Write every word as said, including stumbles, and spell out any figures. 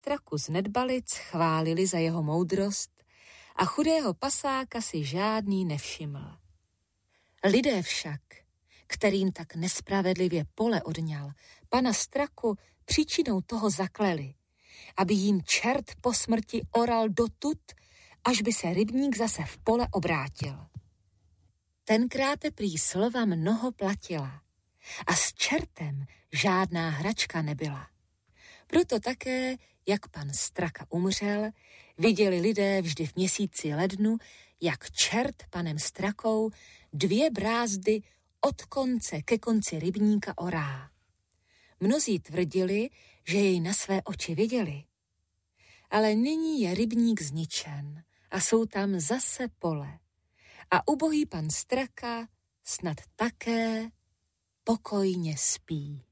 Straku z Nedbalic chválili za jeho moudrost a chudého pasáka si žádný nevšiml. Lidé však, kterým tak nespravedlivě pole odňal, pana Straku příčinou toho zakleli, aby jim čert po smrti oral dotud, až by se rybník zase v pole obrátil. Tenkráte prý slova mnoho platila a s čertem žádná hračka nebyla. Proto také, jak pan Straka umřel, viděli lidé vždy v měsíci lednu, jak čert panem Strakou dvě brázdy od konce ke konci rybníka orá. Mnozí tvrdili, že jej na své oči viděli. Ale nyní je rybník zničen a jsou tam zase pole. A ubohý pan Straka snad také pokojně spí.